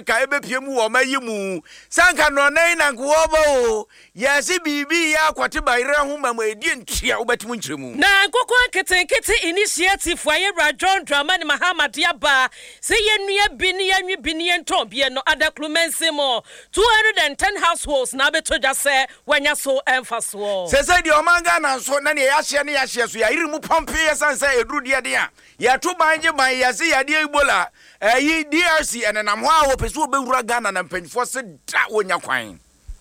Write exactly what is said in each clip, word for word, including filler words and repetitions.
Africa ebe piemu wo mayimu sanka no nan na nkowo yesi bibi ya kwate bayre ho mama edi ntia obetimu nkyeremu na nkoko nketenkete initiative for Ayera John Dramani Mahama Diaba se yenua bi ne yanwi bi ne nton bi no adaklumense mo two hundred ten households na betoja se wanya so emfaso se se di omanga na so na ne yahye ne yahye so ya irimu pompe yesanse eduru de de a ya to banje ban yase ya de Ebola eh D R C enenam ho a wo pese obewura Ghana na mpanifo se da wonya kwan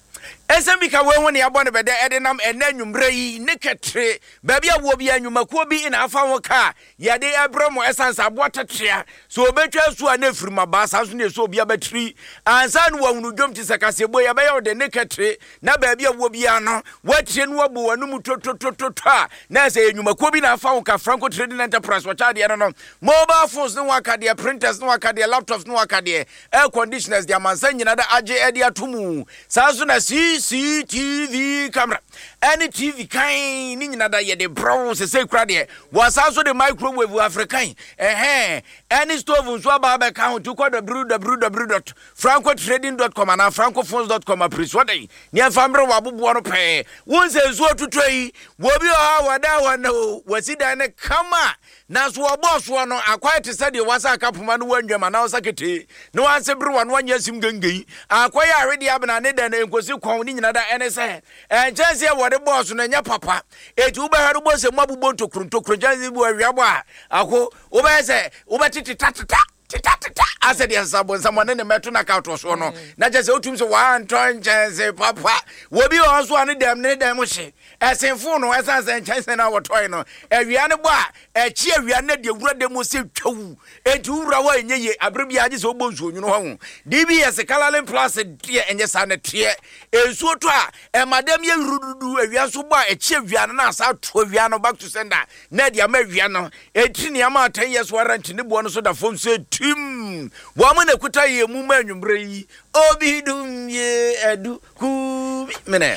Esembika we woni abone bede edenam enanwumre yi neketre baabi awo bi anwumakuo bi ina afa ho ka yade abramo esansa aboatetrea so obetwa su ana firima ba sa so ne so obi abatri ansa no wahunu dwom ti sekasebo ya be yode neketre na baabi awo bi ano watie no wabo wanum tototototo a na se enwumakuo bi na afa ho ka Franco Trading Enterprise wacha de no mobile phones no waka de printers no waka de laptops no waka de air conditioners de amansa nyina da age e de atomu sa so na C C T V camera any T V kind ni nyina da ye de bro se se kra de was also the microwave African eh any stove nso aba ba ka ho to w w w dot franco trading dot com and francophones dot com appreciate what ni famre wa bobo no pe won se nso tutoi wo bi o wada wa no wasida ne kama na so boss wo no akwai te said wasa akapoma no wanwama na osakete no anse bru wa no anya sim gangei akwai arede abna ne da na enkosi kwon ni nyina da ene se en chance e wode boss no nya papa eti ube haru boss mabubo ntokru ntokru janzi bu awiabo a ako ube se ube titi tatata tata ase dia sabo samone ne meto na ka to so no na je se otum so one ton chance papa wo bi o so ane dem ne dem hye esenfo no esanse chance na wo toy no awia ne bo a echi awia na de wura dem se twawu enti wura wa enye abre bia je se obonsu onwunu ho D B S Kalalen Plus de enye sa na tie ensu to a e madam ye rududu awia so bo a echi awia na asa to awia no back to sender na dia ma awia no enti ne ama ten years warrant ne bo no so da fom se tim wamane kuta ye mu manwumbre yi obidum ye edu ku mene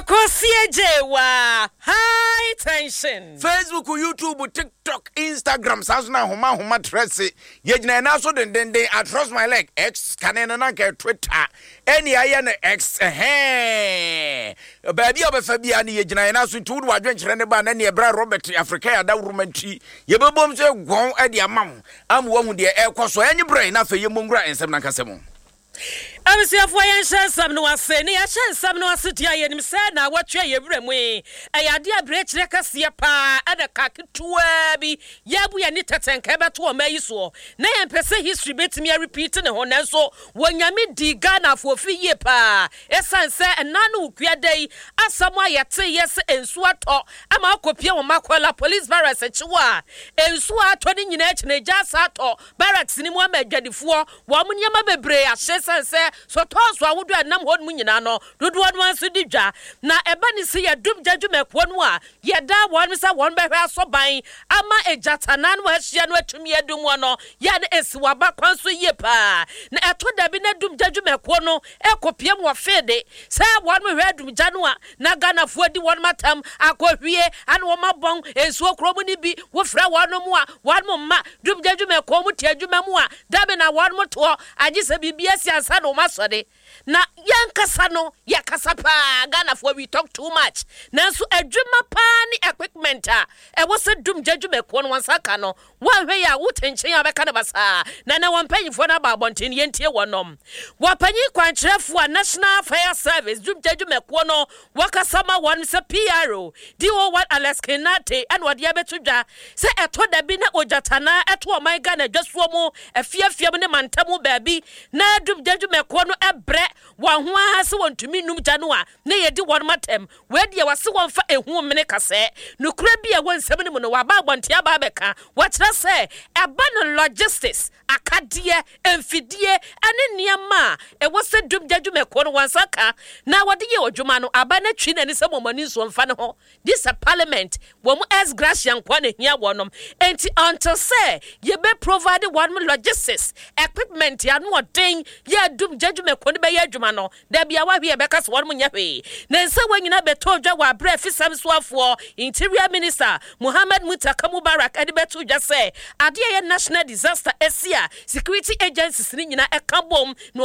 akosiejewa high tension Facebook, YouTube, TikTok, Instagram sasuna homa homa tresse ye gina na so den den I trust my leg X kanena na ke Twitter eni aye na X eh baabi obefa bia na ye gina na so ntu wo adwenkyere ne ba na ne bra Robert Africa ya da romanti ye bebom se gon ade amam am wo hu de ekoso enyi brain na fa ye mongura ensem na kasem Amisiafo yen shansam no ase ne ya shansam no ase dia ye nim se na watwe ye bremu e ayade abre kire kase pa ada kaketua bi yabu ya ni tetenka beto o mayi so na ye mpese history betimi repeat ne ho nanso wonyame di Ghana fo fi ye pa esanse enanu ukuadai asamo ayete yes ensu ato ama akopie wo makwala police barracks echiwa ensu ato ni nyina echine jasa ato barracks ni mo amadwadifo wo munyama bebre ahye sanse so toso awudu anam hon mu nyina no dodo no anso didwa na eba ni se ya dum jadwumekwo no a ye da won sa won behwe asoban ama ejatana no ahia no atumi adum no ya na esiwa ba kwanso ye pa na eto da bi na dum jadwumekwo no ekopiem wo fede sa won me hwe adum janu a na Ghana fo di won matam akohwie an wo mabon ensuo kromu ni bi wo fra won mu a won mu ma dum jadwumekwo mu tiadwuma mu a da be na won mu to agise bibia si ansa no masode na yankasa no yakasa pa Ghana for we talk too much nanso adwuma pa ni equipment a e wo se dum jadwumekwo no wansaka no wanhwe ya wotenchen abeka ne basa na na wampanyifo na ba bonten yentie wonom wapanyi kwankyerefo a National Fire Service dum jadwumekwo no wakasa ma won se P R O D O one Alex Kenate and wade abetudwa se eto da bi na ojatana eto o man Ghana dwasuo mu afiafia ne mantamu baabi na dum jadwumekwo no ebre wan ho ahase wontumi num janu a na yedi won matem we de wase won fa ehu mene kase nukura bi a wonsem ne mu no waba agbonte aba beka wakyerɛ sɛ eba no logistics akadie emfidie ane niama e wose dum jadwumekwo no wansaka na wade ye odwuma no aba na twi na ni sɛ momani nso mfa ne ho this a parliament wo mu as gracia nkwa ne hia wonom enti until say ye be provide one logistics equipment ya no odin ye dum jadwumekwo no be ye adwuma no da bia wa hwe beka so won nya hwe na nsa wanyina beto dwa wa bra fisam soafo interior minister Mohammed Mutaka Mubarak ade beto dwa say ade ye national disaster esia security agencies ni nyina ekabom